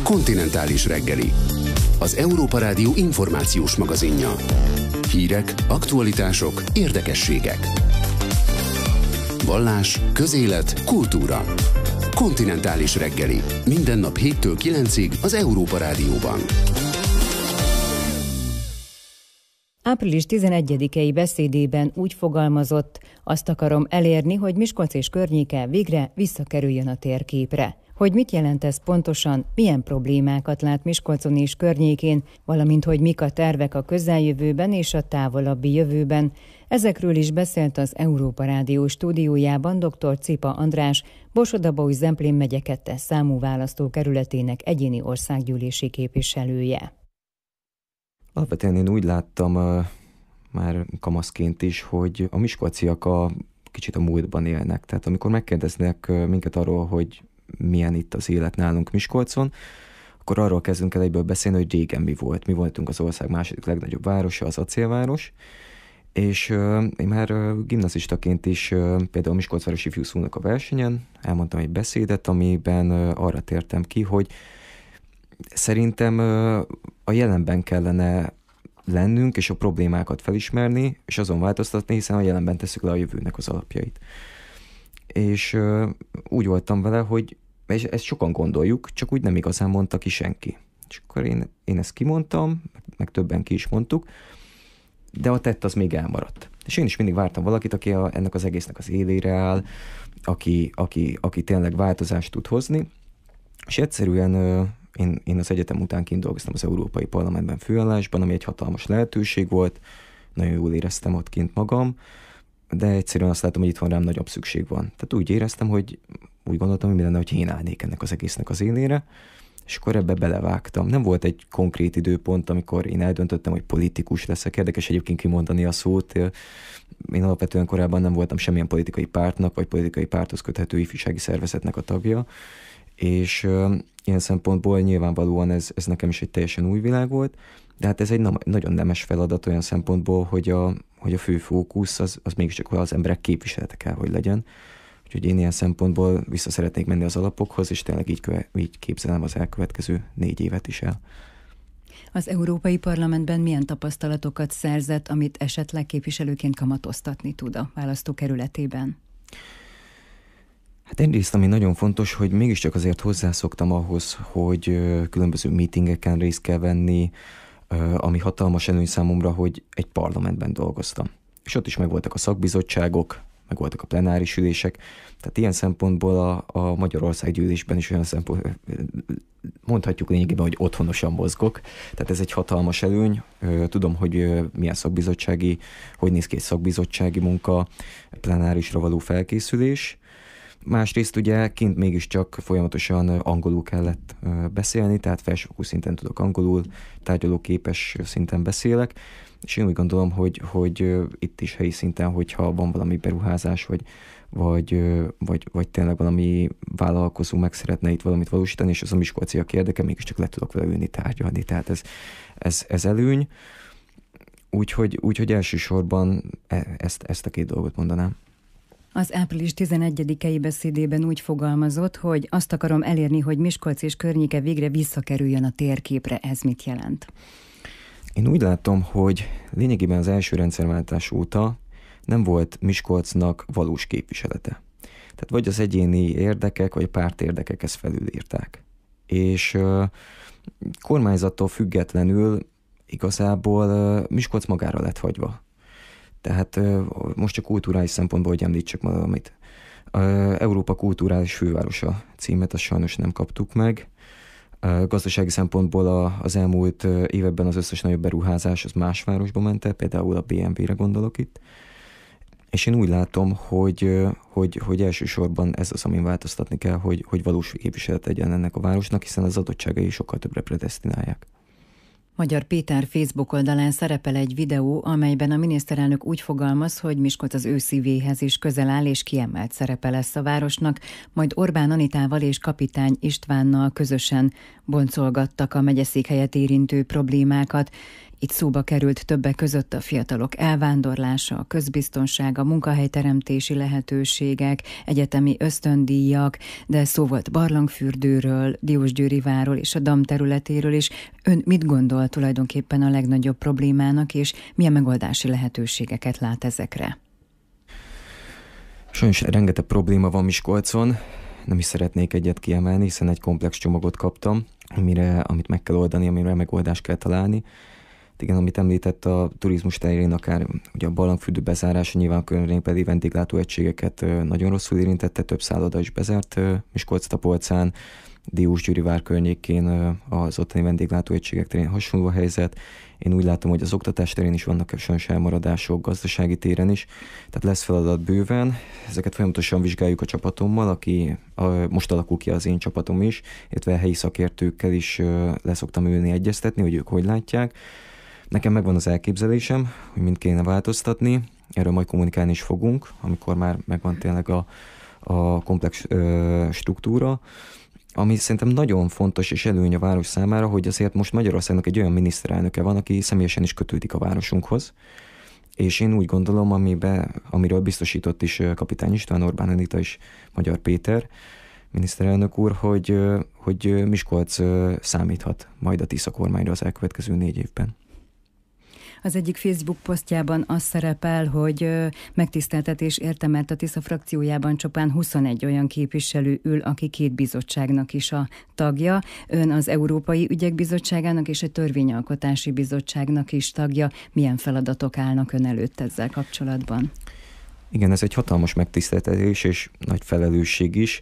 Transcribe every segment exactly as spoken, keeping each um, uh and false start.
Kontinentális reggeli. Az Európa Rádió információs magazinja. Hírek, aktualitások, érdekességek. Vallás, közélet, kultúra. Kontinentális reggeli. Minden nap héttől kilencig az Európa Rádióban. április tizenegyedikei beszédében úgy fogalmazott, azt akarom elérni, hogy Miskolc és környéke végre visszakerüljön a térképre. Hogy mit jelent ez pontosan, milyen problémákat lát Miskolcon és környékén, valamint hogy mik a tervek a közeljövőben és a távolabbi jövőben. Ezekről is beszélt az Európa Rádió stúdiójában dr. Cipa András, Borsod-Abaúj-Zemplén megye kettes számú választókerületének egyéni országgyűlési képviselője. Alapvetően én úgy láttam uh, már kamaszként is, hogy a miskolciak a kicsit a múltban élnek. Tehát amikor megkérdeznek uh, minket arról, hogy milyen itt az élet nálunk Miskolcon, akkor arról kezdünk el egyből beszélni, hogy régen mi volt. Mi voltunk az ország második legnagyobb városa, az acélváros, és uh, én már uh, gimnazistaként is uh, például a Miskolcvárosi Ifjúszónak a versenyen elmondtam egy beszédet, amiben uh, arra tértem ki, hogy szerintem uh, a jelenben kellene lennünk, és a problémákat felismerni, és azon változtatni, hiszen a jelenben tesszük le a jövőnek az alapjait. És uh, úgy voltam vele, hogy és ezt sokan gondoljuk, csak úgy nem igazán mondta ki senki. És akkor én, én ezt kimondtam, meg többen ki is mondtuk, de a tett az még elmaradt. És én is mindig vártam valakit, aki a, ennek az egésznek az élére áll, aki, aki, aki tényleg változást tud hozni, és egyszerűen uh, én, én az egyetem után kint dolgoztam az Európai Parlamentben főállásban, ami egy hatalmas lehetőség volt, nagyon jól éreztem ott kint magam, de egyszerűen azt látom, hogy itt van rám nagyobb szükség van. Tehát úgy éreztem, hogy úgy gondoltam, hogy mi lenne, hogy én állnék ennek az egésznek az élére, és akkor ebbe belevágtam. Nem volt egy konkrét időpont, amikor én eldöntöttem, hogy politikus leszek. Érdekes egyébként kimondani a szót. Én alapvetően korábban nem voltam semmilyen politikai pártnak, vagy politikai párthoz köthető ifjúsági szervezetnek a tagja, és uh, ilyen szempontból nyilvánvalóan ez, ez nekem is egy teljesen új világ volt, de hát ez egy na- nagyon nemes feladat olyan szempontból, hogy a, hogy a fő fókusz az, az mégiscsak az emberek képviselete kell, hogy legyen. Úgyhogy én ilyen szempontból vissza szeretnék menni az alapokhoz, és tényleg így, köve- így képzelem az elkövetkező négy évet is el. Az Európai Parlamentben milyen tapasztalatokat szerzett, amit esetleg képviselőként kamatoztatni tud a választókerületében? Hát egyrészt, ami nagyon fontos, hogy mégiscsak azért hozzászoktam ahhoz, hogy különböző meetingeken részt kell venni, ami hatalmas előny számomra, hogy egy parlamentben dolgoztam. És ott is megvoltak a szakbizottságok, megvoltak a plenáris ülések, tehát ilyen szempontból a, a Magyarország gyűlésben is olyan szempont, mondhatjuk lényegében, hogy otthonosan mozgok, tehát ez egy hatalmas előny. Tudom, hogy milyen szakbizottsági, hogy néz ki egy szakbizottsági munka, plenárisra való felkészülés. Másrészt ugye kint mégiscsak folyamatosan angolul kellett beszélni, tehát felsőfokú szinten tudok angolul, tárgyalóképes szinten beszélek, és én úgy gondolom, hogy, hogy itt is helyi szinten, hogyha van valami beruházás, vagy, vagy, vagy, vagy tényleg valami vállalkozó meg szeretne itt valamit valósítani, és az a miskolciak érdeke, mégiscsak le tudok vele ülni, tárgyalni, tehát ez, ez, ez előny. Úgyhogy, úgyhogy elsősorban ezt, ezt a két dolgot mondanám. Az április tizenegyedikei beszédében úgy fogalmazott, hogy azt akarom elérni, hogy Miskolc és környéke végre visszakerüljön a térképre. Ez mit jelent? Én úgy látom, hogy lényegében az első rendszerváltás óta nem volt Miskolcnak valós képviselete. Tehát vagy az egyéni érdekek, vagy a párt érdekek ezt felülírták. És uh, kormányzattól függetlenül igazából uh, Miskolc magára lett hagyva. Tehát most csak kulturális szempontból, hogy említsek valamit. Európa kulturális fővárosa címet, azt sajnos nem kaptuk meg. Gazdasági szempontból az elmúlt években az összes nagyobb beruházás az más városba ment el, például a bé em vé-re gondolok itt. És én úgy látom, hogy, hogy, hogy elsősorban ez az, amin változtatni kell, hogy, hogy valós képviselet legyen ennek a városnak, hiszen az adottságai sokkal többre predesztinálják. Magyar Péter Facebook oldalán szerepel egy videó, amelyben a miniszterelnök úgy fogalmaz, hogy Miskolc az ő szívéhez is közel áll, és kiemelt szerepe lesz a városnak, majd Orbán Anitával és Kapitány Istvánnal közösen boncolgattak a megyeszékhelyet érintő problémákat, Itt szóba került többek között a fiatalok elvándorlása, a közbiztonság, a munkahelyteremtési lehetőségek, egyetemi ösztöndíjak, de szó volt Barlangfürdőről, Diósgyőriváról és a dam területéről is. Ön mit gondol tulajdonképpen a legnagyobb problémának, és milyen megoldási lehetőségeket lát ezekre? Sajnos rengeteg probléma van Miskolcon, nem is szeretnék egyet kiemelni, hiszen egy komplex csomagot kaptam, amire, amit meg kell oldani, amire megoldást kell találni. Igen, amit említett a turizmus terén, akár ugye a Barlangfürdő bezárása, nyilván környékbeli vendéglátóegységeket nagyon rosszul érintette, több szálloda is bezárt Miskolc-Tapolcán, Diósgyőrivár környékén az ottani vendéglátóegységek terén hasonló a helyzet. Én úgy látom, hogy az oktatás terén is vannak sajnos elmaradások, gazdasági téren is, tehát lesz feladat bőven. Ezeket folyamatosan vizsgáljuk a csapatommal, aki a, most alakul ki az én csapatom is, illetve a helyi szakértőkkel is leszoktam ülni, egyeztetni, hogy ők hogy látják. Nekem megvan az elképzelésem, hogy mind kéne változtatni, erről majd kommunikálni is fogunk, amikor már megvan tényleg a, a komplex ö, struktúra. Ami szerintem nagyon fontos és előny a város számára, hogy azért most Magyarországnak egy olyan miniszterelnöke van, aki személyesen is kötődik a városunkhoz. És én úgy gondolom, amiben, amiről biztosított is kapitány István, Orbán Anita és Magyar Péter, miniszterelnök úr, hogy, hogy Miskolc számíthat majd a Tisza kormányra az elkövetkező négy évben. Az egyik Facebook posztjában az szerepel, hogy megtiszteltetés érte, mert a Tisza frakciójában csupán huszonegy olyan képviselő ül, aki két bizottságnak is a tagja. Ön az Európai Ügyek Bizottságának és a Törvényalkotási Bizottságnak is tagja. Milyen feladatok állnak ön előtt ezzel kapcsolatban? Igen, ez egy hatalmas megtiszteltetés és nagy felelősség is.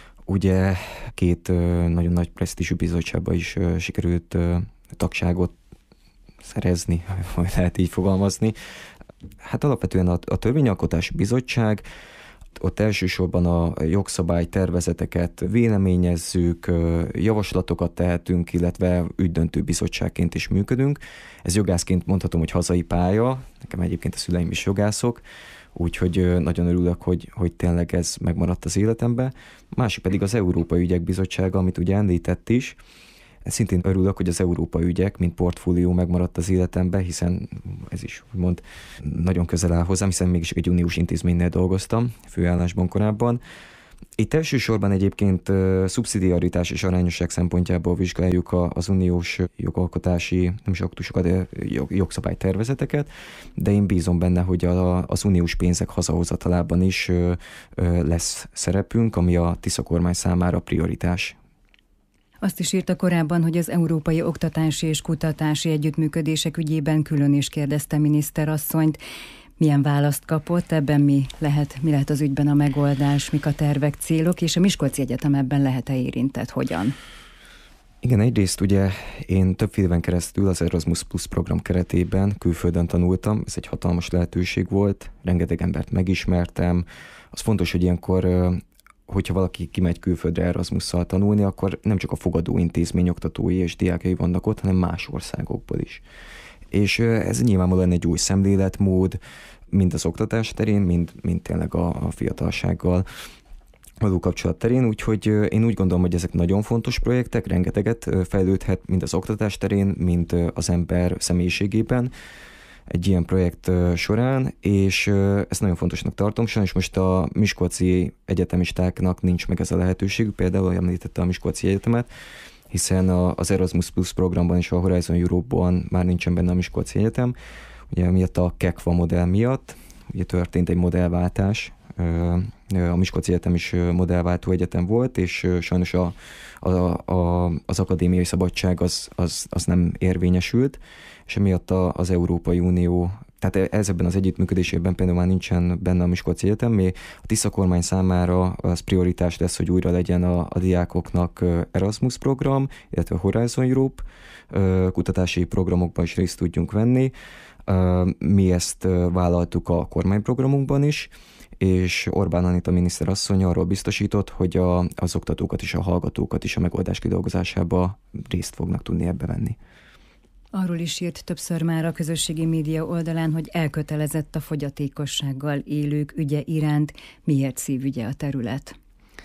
Ugye két nagyon nagy presztízsű bizottságban is sikerült tagságot szerezni, hogy lehet így fogalmazni. Hát alapvetően a, a Törvényalkotási Bizottság, ott elsősorban a jogszabály tervezeteket véleményezzük, javaslatokat tehetünk, illetve ügydöntő bizottságként is működünk. Ez jogászként mondhatom, hogy hazai pálya, nekem egyébként a szüleim is jogászok, úgyhogy nagyon örülök, hogy, hogy tényleg ez megmaradt az életemben. Másik pedig az Európai Ügyek Bizottsága, amit ugye említett is. Szintén örülök, hogy az európai ügyek, mint portfólió megmaradt az életemben, hiszen ez is úgymond nagyon közel áll hozzám, hiszen mégis egy uniós intézménynél dolgoztam, főállásban korábban. Itt elsősorban egyébként uh, szubszidiaritás és arányosság szempontjából vizsgáljuk a, az uniós jogalkotási, nem is aktusokat, de jog, jogszabálytervezeteket, de én bízom benne, hogy a, az uniós pénzek hazahozatalában is uh, uh, lesz szerepünk, ami a Tisza kormány számára prioritás. Azt is írta korábban, hogy az európai oktatási és kutatási együttműködések ügyében külön is kérdezte miniszterasszonyt. Milyen választ kapott, ebben mi lehet, mi lehet az ügyben a megoldás, mik a tervek, célok, és a Miskolci Egyetem ebben lehet-e érintett, hogyan? Igen, egyrészt ugye én több éven keresztül az Erasmus Plus program keretében külföldön tanultam, ez egy hatalmas lehetőség volt, rengeteg embert megismertem. Az fontos, hogy ilyenkor, hogyha valaki kimegy külföldre Erasmusszal tanulni, akkor nem csak a fogadó intézmény oktatói és diákjai vannak ott, hanem más országokból is. És ez nyilvánvalóan egy új szemléletmód, mind az oktatás terén, mind, mind tényleg a, a fiatalsággal való kapcsolat terén, úgyhogy én úgy gondolom, hogy ezek nagyon fontos projektek, rengeteget fejlődhet mind az oktatás terén, mind az ember személyiségében egy ilyen projekt során, és ezt nagyon fontosnak tartom. Sajnos most a miskolci egyetemistáknak nincs meg ez a lehetőségük, például említette a Miskolci Egyetemet, hiszen az Erasmus Plus programban és a Horizon Europe-ban már nincsen benne a Miskolci Egyetem. Ugye miatt a KEKVA modell miatt ugye történt egy modellváltás. A Miskolci Egyetem is modellváltó egyetem volt, és sajnos a, a, a, az akadémiai szabadság az, az, az nem érvényesült, és emiatt a, az Európai Unió, tehát ezekben az együttműködésében például már nincsen benne a Miskolci Egyetem, mi a Tisza kormány számára az prioritás lesz, hogy újra legyen a, a diákoknak Erasmus program, illetve a Horizon Europe kutatási programokban is részt tudjunk venni. Mi ezt vállaltuk a kormányprogramunkban is, és Orbán Anita miniszterasszony arról biztosított, hogy a, az oktatókat és a hallgatókat is a megoldás kidolgozásába részt fognak tudni ebbe venni. Arról is írt többször már a közösségi média oldalán, hogy elkötelezett a fogyatékossággal élők ügye iránt. Miért szívügye a terület?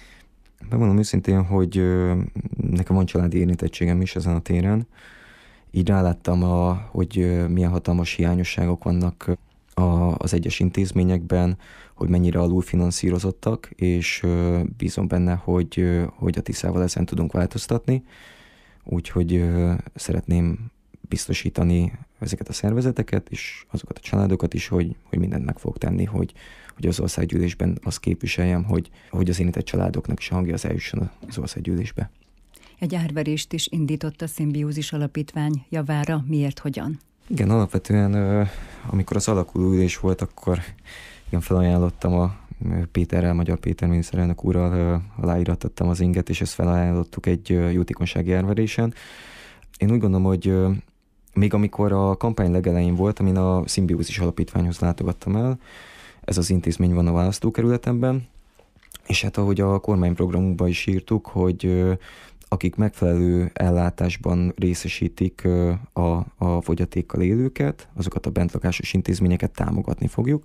Bemondom őszintén, hogy nekem van családi érintettségem is ezen a téren, Így ráláttam, a, hogy milyen hatalmas hiányosságok vannak a, az egyes intézményekben, hogy mennyire alulfinanszírozottak, és bízom benne, hogy, hogy a tiszával ezen tudunk változtatni. Úgyhogy szeretném biztosítani ezeket a szervezeteket, és azokat a családokat is, hogy, hogy mindent meg fog tenni, hogy, hogy az országgyűlésben azt képviseljem, hogy, hogy az érintett családoknak is a hangja az eljusson az országgyűlésbe. Egy árverést is indított a Szimbiózis Alapítvány javára. Miért, hogyan? Igen, alapvetően amikor az alakuló ülés volt, akkor igen, felajánlottam a Péterrel, Magyar Péter miniszterelnök úrral, aláírattattam az inget, és ezt felajánlottuk egy jótékonysági árverésen. Én úgy gondolom, hogy még amikor a kampány legelején volt, amin a Szimbiózis Alapítványhoz látogattam el, ez az intézmény van a választókerületemben, és hát ahogy a kormányprogramunkban is írtuk, hogy akik megfelelő ellátásban részesítik a, a fogyatékkal élőket, azokat a bentlakásos intézményeket támogatni fogjuk,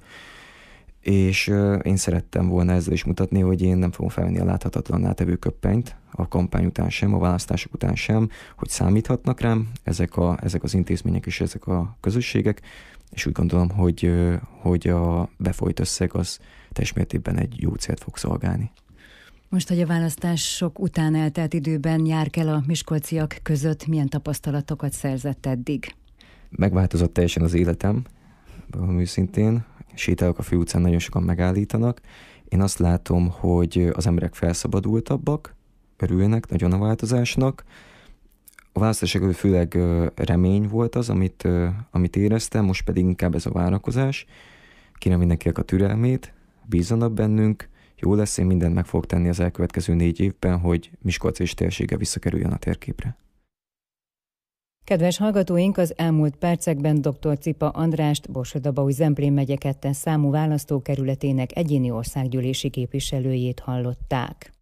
és én szerettem volna ezzel is mutatni, hogy én nem fogom felvenni a láthatatlanná tevő köppenyt a kampány után sem, a választások után sem, hogy számíthatnak rám ezek, a, ezek az intézmények és ezek a közösségek, és úgy gondolom, hogy, hogy a befolyt összeg az teljes mértékben egy jó célt fog szolgálni. Most, hogy a választások után eltelt időben jár kell a miskolciak között, milyen tapasztalatokat szerzett eddig? Megváltozott teljesen az életem, őszintén. Sétálok a főutcán, nagyon sokan megállítanak. Én azt látom, hogy az emberek felszabadultabbak, örülnek nagyon a változásnak. A választások főleg remény volt az, amit, amit éreztem, most pedig inkább ez a várakozás. Kérem mindenkinek a türelmét, bízzanak bennünk, jó lesz, én mindent meg fogok tenni az elkövetkező négy évben, hogy Miskolc és térsége visszakerüljön a térképre. Kedves hallgatóink, az elmúlt percekben dr. Cipa Andrást, Borsod-Abaúj-Zemplén megye kettes számú választókerületének egyéni országgyűlési képviselőjét hallották.